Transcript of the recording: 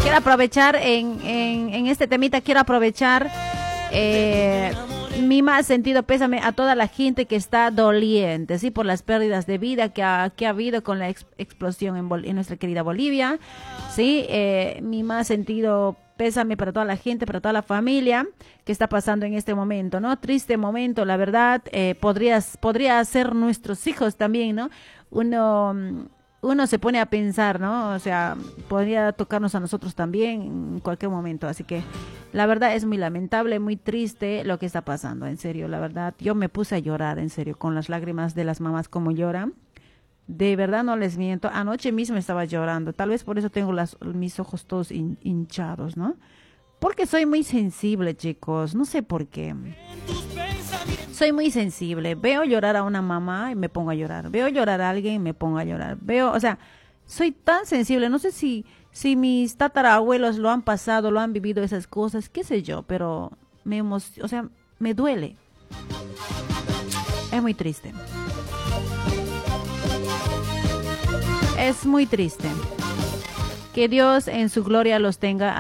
Quiero aprovechar en este temita, quiero aprovechar mi más sentido pésame a toda la gente que está doliente, ¿sí? Por las pérdidas de vida que ha habido con la explosión en nuestra querida Bolivia, ¿sí? Mi más sentido pésame para toda la gente, para toda la familia que está pasando en este momento, ¿no? Triste momento, la verdad, podría ser nuestros hijos también, ¿no? Uno se pone a pensar, ¿no? O sea, podría tocarnos a nosotros también en cualquier momento. Así que la verdad es muy lamentable, muy triste lo que está pasando, en serio, la verdad. Yo me puse a llorar, en serio, con las lágrimas de las mamás como lloran. De verdad no les miento, anoche mismo estaba llorando. Tal vez por eso tengo mis ojos todos hinchados, ¿no? Porque soy muy sensible, chicos, no sé por qué. Soy muy sensible. Veo llorar a una mamá y me pongo a llorar. Veo llorar a alguien y me pongo a llorar. O sea, soy tan sensible. No sé si mis tatarabuelos lo han pasado, lo han vivido esas cosas, qué sé yo, pero o sea, me duele. Es muy triste. Es muy triste. Que Dios en su gloria los tenga